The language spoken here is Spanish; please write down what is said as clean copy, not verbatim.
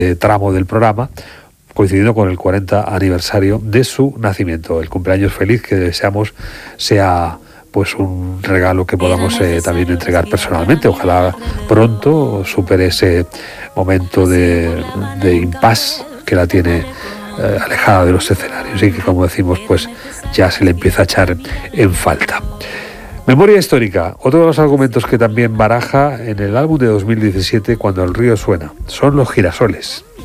tramo del programa, coincidiendo con el 40 aniversario de su nacimiento. El cumpleaños feliz que deseamos sea pues un regalo que podamos también entregar personalmente. Ojalá pronto supere ese momento de impasse que la tiene alejada de los escenarios y que, como decimos, pues ya se le empieza a echar en falta. Memoria histórica, otro de los argumentos que también baraja en el álbum de 2017, Cuando el río suena, son los girasoles.